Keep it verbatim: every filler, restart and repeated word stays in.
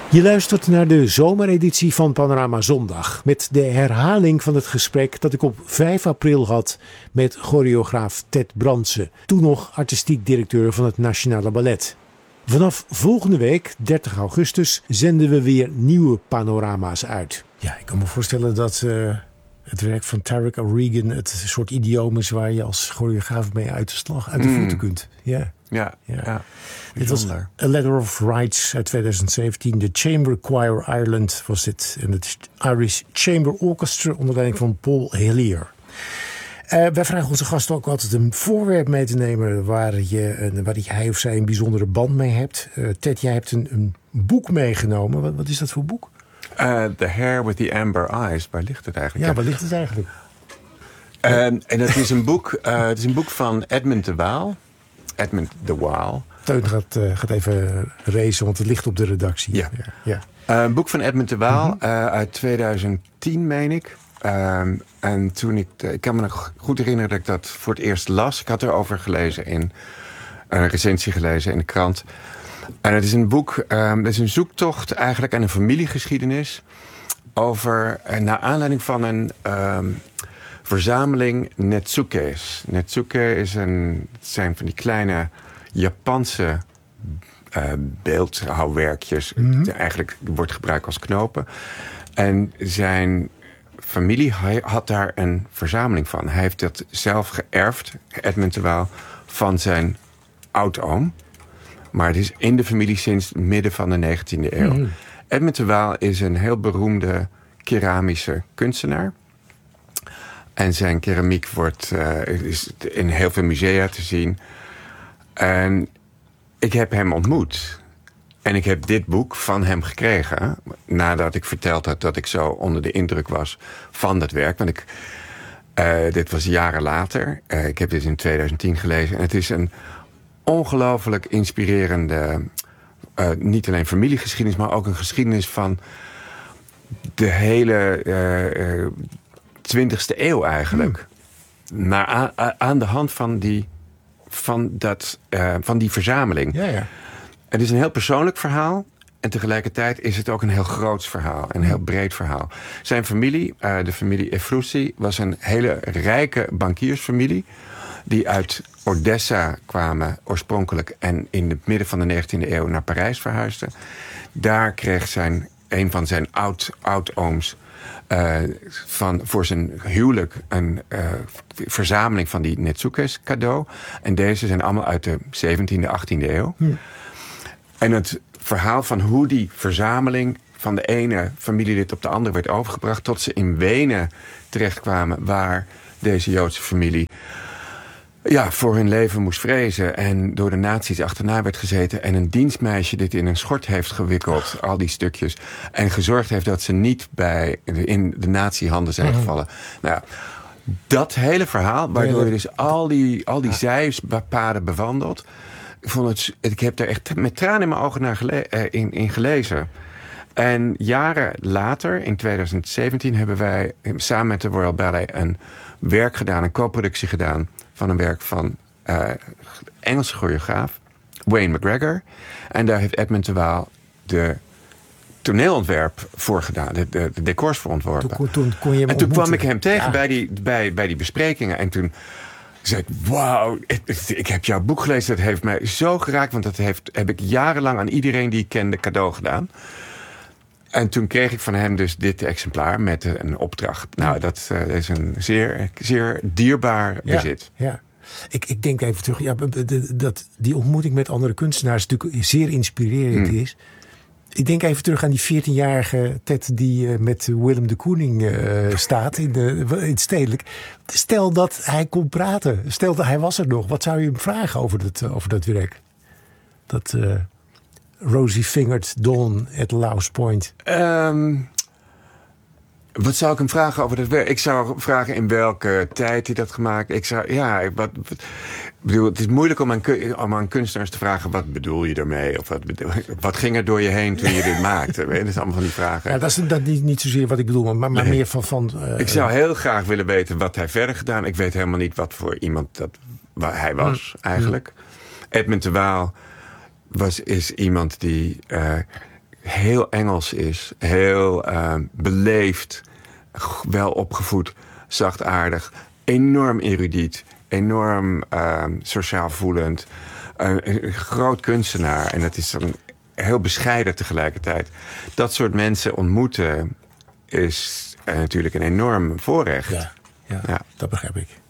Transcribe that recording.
Je luistert naar de zomereditie van Panorama Zondag. Met de herhaling van het gesprek dat ik op vijf april had met choreograaf Ted Brandsen. Toen nog artistiek directeur van het Nationale Ballet. Vanaf volgende week, dertig augustus, zenden we weer nieuwe panorama's uit. Ja, ik kan me voorstellen dat uh, het werk van Tarek O'Regan het soort idioom is waar je als choreograaf mee uit de slag, uit de voeten mm. kunt. Ja. Ja, ja. ja. Dit was A Letter of Rights uit twintig zeventien. De Chamber Choir Ireland was dit. En het Irish Chamber Orchestra onder leiding van Paul Hillier. Uh, wij vragen onze gasten ook altijd een voorwerp mee te nemen waar, je, uh, waar hij of zij een bijzondere band mee hebt. Uh, Ted, jij hebt een, een boek meegenomen. Wat, wat is dat voor boek? Uh, the Hair with the Amber Eyes. Waar ligt het eigenlijk? Ja, waar ligt het eigenlijk? Uh, en dat is een boek, uh, het is een boek van Edmund de Waal. Edmund de Waal. Teun gaat, uh, gaat even racen, want het ligt op de redactie. Ja. ja, ja. Uh, een boek van Edmund de Waal mm-hmm. uh, uit twintig tien, meen ik. Um, en toen ik, uh, ik kan me nog goed herinneren dat ik dat voor het eerst las. Ik had erover gelezen in een recensie gelezen in de krant. En het is een boek, um, het is een zoektocht eigenlijk aan een familiegeschiedenis over, uh, naar aanleiding van een um, verzameling netsuke's. Netsuke is een, het zijn van die kleine Japanse uh, beeldhouwwerkjes. Mm-hmm. Eigenlijk wordt gebruikt als knopen. En zijn familie had daar een verzameling van. Hij heeft dat zelf geërfd, Edmund de Waal, van zijn oudoom. Maar het is in de familie sinds het midden van de negentiende eeuw. Mm-hmm. Edmund de Waal is een heel beroemde keramische kunstenaar. En zijn keramiek wordt, uh, is in heel veel musea te zien. En ik heb hem ontmoet. En ik heb dit boek van hem gekregen. Nadat ik verteld had dat ik zo onder de indruk was van dat werk. Want ik, uh, dit was jaren later. Uh, ik heb dit in twintig tien gelezen. En het is een ongelooflijk inspirerende, Uh, niet alleen familiegeschiedenis, maar ook een geschiedenis van de hele uh, uh, twintigste eeuw eigenlijk. Hmm. Maar aan, aan de hand van die, van dat, uh, van die verzameling. Ja, ja. Het is een heel persoonlijk verhaal. En tegelijkertijd is het ook een heel groot verhaal. Een heel breed verhaal. Zijn familie, uh, de familie Efrussi, was een hele rijke bankiersfamilie. Die uit Odessa kwamen oorspronkelijk. En in het midden van de negentiende eeuw naar Parijs verhuisden. Daar kreeg zijn, een van zijn oud, oud-ooms Uh, van, voor zijn huwelijk een uh, verzameling van die netsuke's cadeau. En deze zijn allemaal uit de zeventiende, achttiende eeuw. Hm. En het verhaal van hoe die verzameling van de ene familielid op de andere werd overgebracht, tot ze in Wenen terechtkwamen, waar deze Joodse familie ja, voor hun leven moest vrezen en door de nazi's achterna werd gezeten en een dienstmeisje dit in een schort heeft gewikkeld, al die stukjes, en gezorgd heeft dat ze niet bij in de nazi-handen zijn gevallen. Nou ja, dat hele verhaal, waardoor je dus al die, al die zijpaden bewandelt. Ik, vond het, ik heb daar echt met tranen in mijn ogen naar gele, uh, in, in gelezen. En jaren later, in twintig zeventien, hebben wij samen met de Royal Ballet een werk gedaan, een co-productie gedaan van een werk van uh, Engelse choreograaf Wayne McGregor. En daar heeft Edmund de Waal de toneelontwerp voor gedaan, de, de, de decors voor ontworpen. Toen, toen kon je hem en toen ontmoeten. kwam ik hem tegen ja. bij, die, bij, bij die besprekingen. En toen zei ik, wauw, ik, ik heb jouw boek gelezen. Dat heeft mij zo geraakt, want dat heeft, heb ik jarenlang aan iedereen die ik kende cadeau gedaan. En toen kreeg ik van hem dus dit exemplaar met een opdracht. Nou, dat uh, is een zeer, zeer dierbaar bezit. Ja, ja. Ik, ik denk even terug. Ja, dat die ontmoeting met andere kunstenaars natuurlijk zeer inspirerend mm. is. Ik denk even terug aan die veertienjarige Ted die uh, met Willem de Kooning uh, staat in, de, in het Stedelijk. Stel dat hij kon praten. Stel dat hij was er nog. Wat zou je hem vragen over dat, uh, over dat werk? Dat uh, Rosy-fingered Dawn at Laos Point. Um, wat zou ik hem vragen over dat werk? Ik zou vragen in welke tijd hij dat gemaakt. Ik zou, ja, wat, wat, bedoel, het is moeilijk om aan, om aan kunstenaars te vragen, wat bedoel je ermee? Of wat, bedoel, wat ging er door je heen toen je dit maakte? Dat is allemaal van die vragen. Ja, dat is dat niet, niet zozeer wat ik bedoel, maar, maar nee. meer van... van uh, ik zou heel graag willen weten wat hij verder gedaan. Ik weet helemaal niet wat voor iemand dat waar hij was, mm. eigenlijk. Mm. Edmund de Waal was, is iemand die uh, heel Engels is. Heel uh, beleefd, wel opgevoed, zachtaardig, enorm erudiet, enorm uh, sociaal voelend. Uh, een groot kunstenaar. En dat is dan heel bescheiden tegelijkertijd. Dat soort mensen ontmoeten is uh, natuurlijk een enorm voorrecht. Ja, ja, ja, dat begrijp ik.